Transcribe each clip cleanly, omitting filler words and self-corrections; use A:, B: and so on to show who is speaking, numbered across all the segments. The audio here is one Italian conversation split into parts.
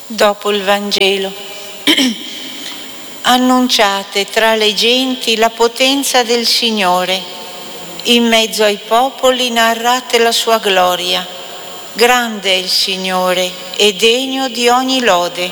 A: Dopo il Vangelo. Annunciate tra le genti la potenza del Signore. In mezzo ai popoli narrate la sua gloria. Grande è il Signore e degno di ogni lode.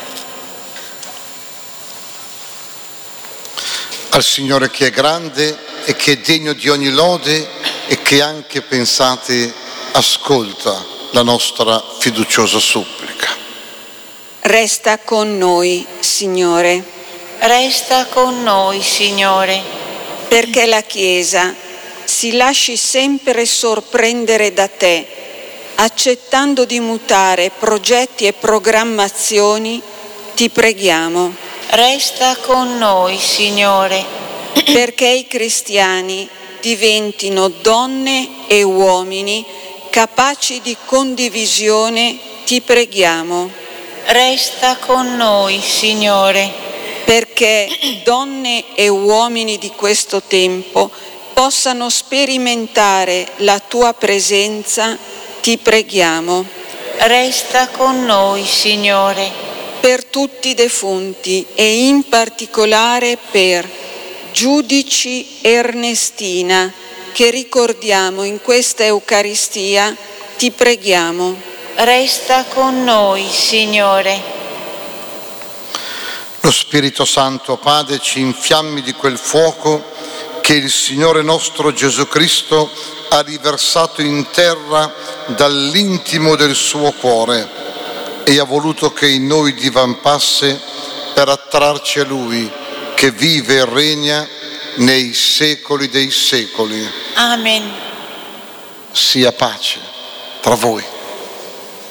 B: Al Signore che è grande e che è degno di ogni lode e che anche, pensate, ascolta la nostra fiduciosa supplica.
C: Resta con noi, Signore.
A: Resta con noi, Signore.
C: Perché la Chiesa si lasci sempre sorprendere da te, accettando di mutare progetti e programmazioni, ti preghiamo.
A: Resta con noi, Signore.
C: Perché i cristiani diventino donne e uomini capaci di condivisione, ti preghiamo.
A: Resta con noi, Signore.
C: Perché donne e uomini di questo tempo possano sperimentare la tua presenza, ti preghiamo.
A: Resta con noi, Signore.
C: Per tutti i defunti e in particolare per Giudici Ernestina, che ricordiamo in questa Eucaristia, ti preghiamo.
A: Resta con noi, Signore.
B: Lo Spirito Santo, Padre, ci infiammi di quel fuoco che il Signore nostro Gesù Cristo ha riversato in terra dall'intimo del suo cuore e ha voluto che in noi divampasse per attrarci a Lui, che vive e regna nei secoli dei secoli.
A: Amen.
B: Sia pace tra voi.